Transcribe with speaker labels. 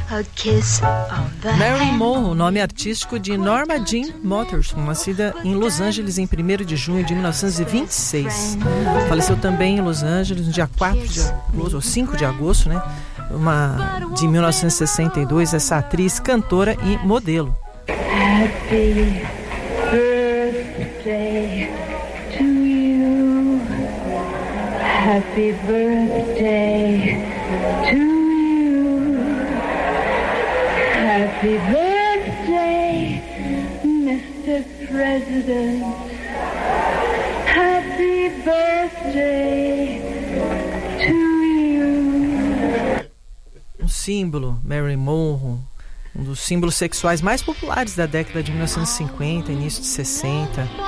Speaker 1: Marilyn Monroe, nome artístico de Norma Jean Watterson, nascida em Los Angeles em 1º de junho de 1926. Faleceu também em Los Angeles no dia 4 de agosto, ou 5 de agosto, né? De 1962, essa atriz, cantora e modelo.
Speaker 2: Happy birthday to you. Happy birthday to you. Happy birthday, Mr. President. Happy birthday to you.
Speaker 1: Um símbolo, Marilyn Monroe, um dos símbolos sexuais mais populares da década de 1950, início de 60.